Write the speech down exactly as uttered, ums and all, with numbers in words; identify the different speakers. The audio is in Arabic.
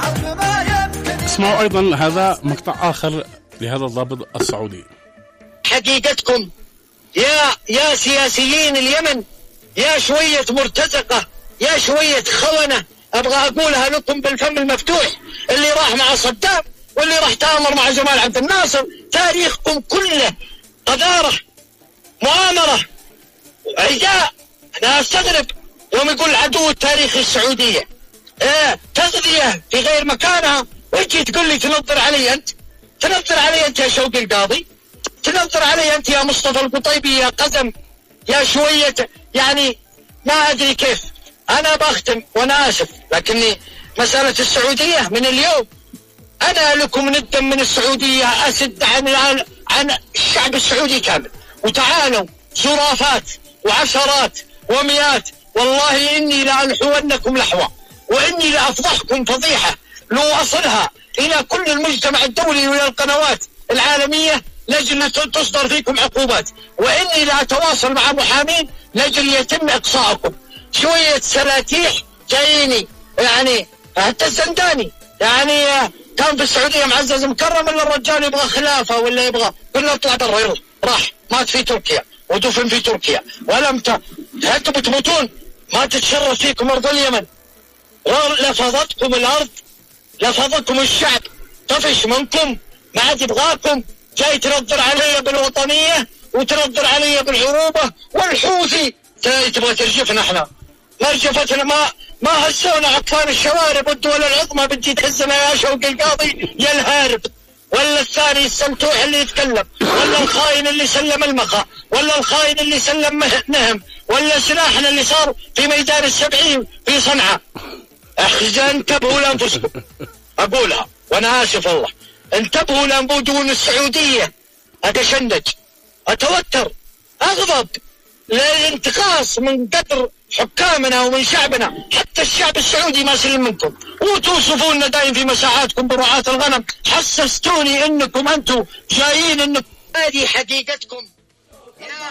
Speaker 1: اسمعوا أيضا هذا مقطع آخر لهذا الضابط السعودي.
Speaker 2: حقيقتكم يا يا سياسيين اليمن، يا شوية مرتزقة، يا شوية خونة، أبغى أقولها لكم بالفم المفتوح. اللي راح مع صدام واللي راح تآمر مع جمال عبد الناصر، تاريخكم كله قذارة، مؤامرة، عداء. أنا أستغرب يوم يقول عدو التاريخ السعودية، إيه تغذية في غير مكانها، وجي تقول لي تنظر علي أنت، تنظر علي أنت يا شوقي القاضي، تنظر علي أنت يا مصطفى القطيبي يا قزم، يا شوية يعني ما أدري كيف. أنا بختم وأنا آسف، لكني مسألة السعودية من اليوم أنا لكم ندا من السعودية، أسد عن عن الشعب السعودي كامل. وتعالوا زرافات وعشرات ومئات، والله إني لألحونكم لحوة، وإني لأفضحكم فضيحة لو أصلها إلى كل المجتمع الدولي وإلى القنوات العالمية لجل تصدر فيكم عقوبات، وإني لا أتواصل مع محامين لجل يتم إقصاءكم. شوية سلاتيح جاييني، يعني حتى الزنداني يعني كان في السعودية معزز مكرم، ولا الرجال يبغى خلافة ولا يبغى، قلنا اطلع برا، يروح راح مات في تركيا ودفن في تركيا. ولم ت... انتم بتموتون، ما تتشرف فيكم أرض اليمن، لفظتكم الأرض، لفظكم الشعب، طفش منكم، ما عاد يبغاكم. جاي تنظر علي بالوطنية وتنظر علي بالعروبة والحوثي، تبغى ترجفنا احنا، مرجفتنا ما ما هزونا عطفان الشوارب والدول العظمى، بدي تهزنا يا شوقي القاضي يا الهارب، ولا الثاني السمتوح اللي يتكلم، ولا الخاين اللي سلم المخا، ولا الخاين اللي سلم نهم، ولا سلاحنا اللي صار في ميدان السبعين في صنعاء. اخزى انتبهوا لانفسكم، اقولها وانا اسف والله، انتبهوا لانبودون السعودية. اتشنج، اتوتر، اغضب للانتقاص من قدر حكامنا ومن شعبنا. حتى الشعب السعودي ما سلم منكم، وتوصفونا دايم في مساحاتكم برعاة الغنم. حسستوني انكم انتم جايين، انكم هذه حقيقتكم.